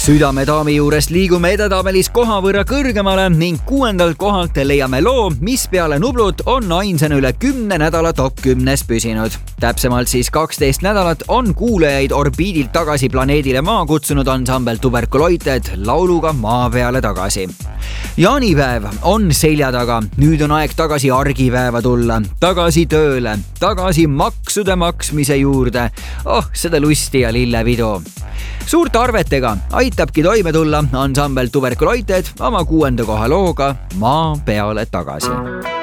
Südamedaami juurest liigume edetabelis koha võrra kõrgemale ning 6. kohalt leiame loo, mis peale Nublut on ainsana üle 10 nädala top 10 püsinud. Täpsemalt siis 12 nädalat on kuulajaid orbiidilt tagasi planeedile maa kutsunud ansambel Tuberculoited lauluga Maa peale tagasi. Jaanipäev on selja taga, nüüd on aeg tagasi argipäeva tulla, tagasi tööle, tagasi maksude maksmise juurde. Seda lusti ja lillepidu. Suurte arvetega aitabki toime tulla ansambel Tuberculoited oma 6. koha looga Maa peale tagasi.